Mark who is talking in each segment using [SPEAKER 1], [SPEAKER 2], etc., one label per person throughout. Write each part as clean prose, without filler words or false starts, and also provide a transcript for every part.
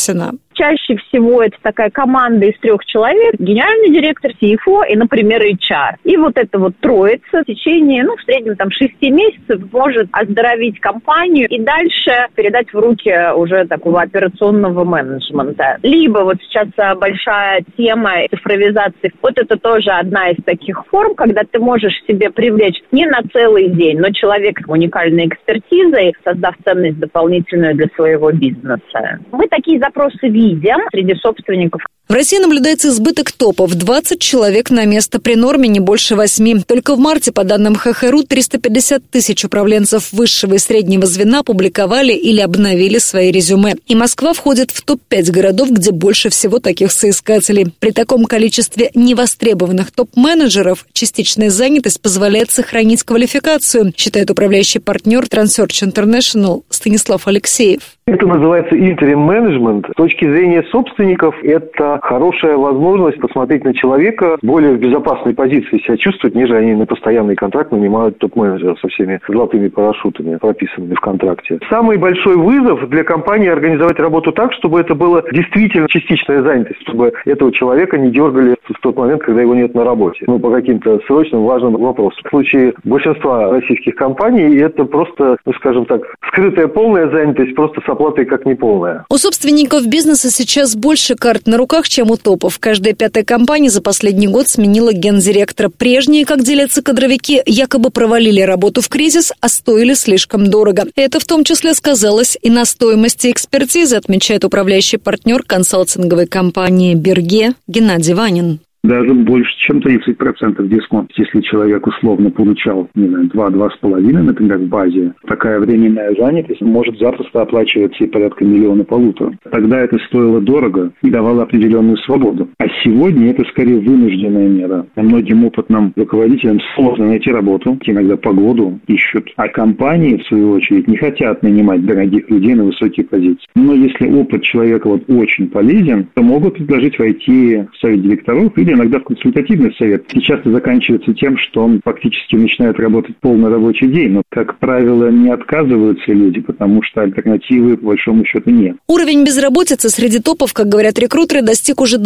[SPEAKER 1] цена.
[SPEAKER 2] Чаще всего это такая команда из 3 человек, генеральный директор, CFO и, например, HR. И вот эта вот троица в течение, в среднем 6 месяцев может оздоровить компанию и дальше передать в руки уже такого операционного менеджмента. Либо вот сейчас большая тема цифровизации. Вот это тоже одна из таких форм, когда ты можешь себе привлечь не на целый день, но человека с уникальной экспертизой, создав ценность дополнительную для своего бизнеса. Мы такие запросы видим среди собственников.
[SPEAKER 1] В России наблюдается избыток топов. 20 человек на место, при норме не больше 8. Только в марте, по данным ХХРУ, 350 тысяч управленцев высшего и среднего звена опубликовали или обновили свои резюме. И Москва входит в топ-5 городов, где больше всего таких соискателей. При таком количестве невостребованных топ-менеджеров частичная занятость позволяет сохранить квалификацию, считает управляющий партнер Transearch International Станислав Алексеев.
[SPEAKER 3] Это называется интерим-менеджмент. С точки зрения собственников, это хорошая возможность посмотреть на человека более в безопасной позиции себя чувствовать, нежели они на постоянный контракт нанимают топ-менеджеров со всеми золотыми парашютами, прописанными в контракте. Самый большой вызов для компании организовать работу так, чтобы это было действительно частичная занятость, чтобы этого человека не дергали в тот момент, когда его нет на работе. По каким-то срочным важным вопросам. В случае большинства российских компаний это просто, скрытая полная занятость, просто с оплатой как неполная.
[SPEAKER 1] У собственников бизнеса сейчас больше карт на руках, чем у топов. Каждая 5-я компания за последний год сменила гендиректора. Прежние, как делятся кадровики, якобы провалили работу в кризис, а стоили слишком дорого. Это в том числе сказалось и на стоимости экспертизы, отмечает управляющий партнер консалтинговой компании «Берге» Геннадий Ванин.
[SPEAKER 4] Даже больше, чем 30% дисконт, если человек условно получал, 2-2,5, например, в базе. Такая временная занятость может запросто оплачиваться и порядка 1,5 миллиона. Тогда это стоило дорого и давало определенную свободу. А сегодня это скорее вынужденная мера. Многим опытным руководителям сложно найти работу, иногда погоду ищут. А компании, в свою очередь, не хотят нанимать дорогих людей на высокие позиции. Но если опыт человека очень полезен, то могут предложить войти в совет директоров или иногда в консультативный совет. И часто заканчивается тем, что он фактически начинает работать полный рабочий день. Но, как правило, не отказываются люди, потому что альтернативы, по большому счету, нет.
[SPEAKER 1] Уровень безработицы среди топов, как говорят рекрутеры, достиг уже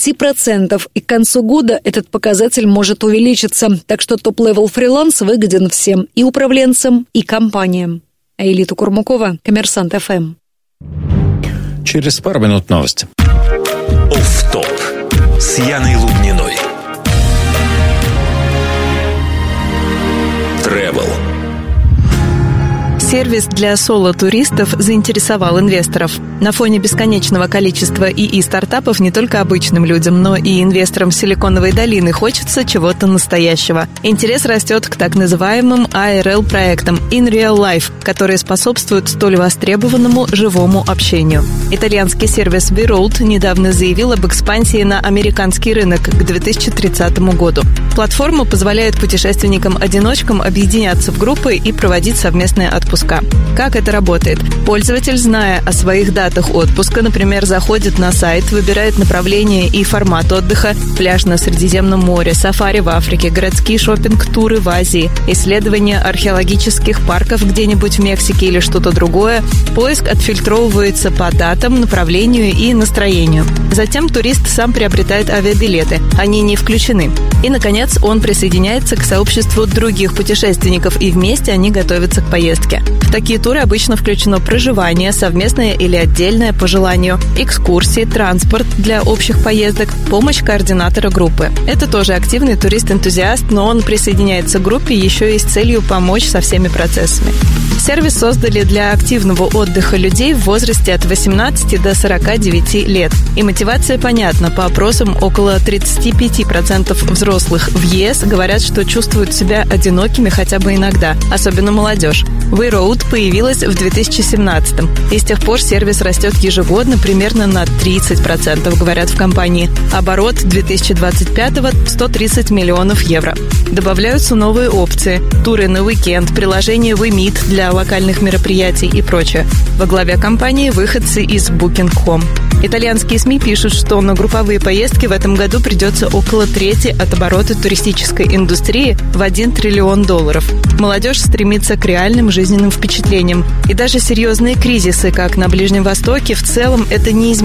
[SPEAKER 1] 20%. И к концу года этот показатель может увеличиться. Так что топ-левел фриланс выгоден всем. И управленцам, и компаниям. Аэлита Курмукова, Коммерсант ФМ.
[SPEAKER 5] Через пару минут новости.
[SPEAKER 6] Офф-топ с Яной Лубниной. Travel.
[SPEAKER 7] Сервис для соло-туристов заинтересовал инвесторов. На фоне бесконечного количества ИИ-стартапов не только обычным людям, но и инвесторам Силиконовой долины хочется чего-то настоящего. Интерес растет к так называемым ARL-проектам In Real Life, которые способствуют столь востребованному живому общению. Итальянский сервис WeRoad недавно заявил об экспансии на американский рынок к 2030 году. Платформа позволяет путешественникам-одиночкам объединяться в группы и проводить совместные отпуска. Как это работает? Пользователь, зная о своих датах отпуска, например, заходит на сайт, выбирает направление и формат отдыха, пляж на Средиземном море, сафари в Африке, городские шопинг-туры в Азии, исследование археологических парков где-нибудь в Мексике или что-то другое. Поиск отфильтровывается по датам, направлению и настроению. Затем турист сам приобретает авиабилеты. Они не включены. И, наконец, он присоединяется к сообществу других путешественников, и вместе они готовятся к поездке. В такие туры обычно включено проживание, совместное или отдельное по желанию, экскурсии, транспорт для общих поездок, помощь координатора группы. Это тоже активный турист-энтузиаст, но он присоединяется к группе еще и с целью помочь со всеми процессами. Сервис создали для активного отдыха людей в возрасте от 18 до 49 лет. И мотивация понятна. По опросам около 35% взрослых в ЕС говорят, что чувствуют себя одинокими хотя бы иногда, особенно молодежь. WeRoad появилась в 2017-м. И с тех пор сервис растет ежегодно примерно на 30%, говорят в компании. Оборот 2025-го – 130 миллионов евро. Добавляются новые опции – туры на уикенд, приложение WeMeet для локальных мероприятий и прочее. Во главе компании выходцы из Booking.com. Итальянские СМИ пишут, что на групповые поездки в этом году придется около трети от оборота туристической индустрии в $1 триллион. Молодежь стремится к реальным жизненным впечатлениям. И даже серьезные кризисы, как на Ближнем Востоке, в целом это не изменит